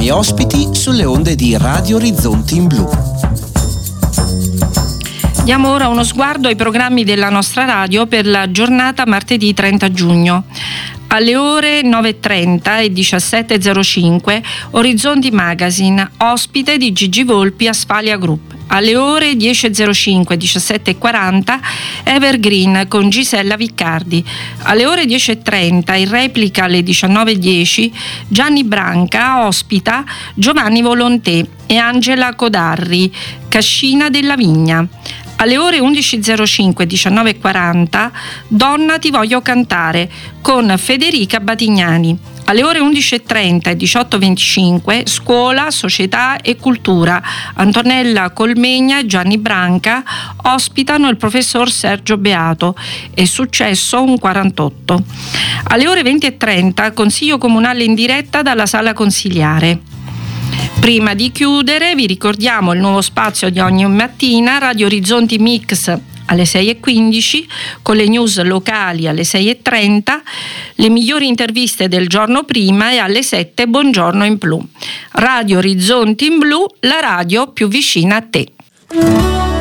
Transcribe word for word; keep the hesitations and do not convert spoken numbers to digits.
programmi e ospiti sulle onde di Radio Orizzonti in Blu. Diamo ora uno sguardo ai programmi della nostra radio per la giornata martedì trenta giugno. Alle ore nove e trenta e diciassette e zero cinque Orizzonti Magazine, ospite di Gigi Volpi Asfalia Group. Alle ore dieci e zero cinque e diciassette e quaranta Evergreen con Gisella Viccardi. Alle ore dieci e trenta, in replica alle diciannove e dieci, Gianni Branca ospita Giovanni Volontè e Angela Codarri, Cascina della Vigna. Alle ore undici e zero cinque e diciannove e quaranta Donna ti voglio cantare con Federica Batignani. Alle ore undici e trenta e diciotto e venticinque Scuola, Società e Cultura. Antonella Colmegna e Gianni Branca ospitano il professor Sergio Beato. È successo un quarantotto. Alle ore venti e trenta Consiglio Comunale in diretta dalla Sala Consiliare. Prima di chiudere vi ricordiamo il nuovo spazio di ogni mattina, Radio Orizzonti Mix alle sei e quindici, con le news locali alle sei e trenta, le migliori interviste del giorno prima e alle sette Buongiorno in Blu. Radio Orizzonti in Blu, la radio più vicina a te.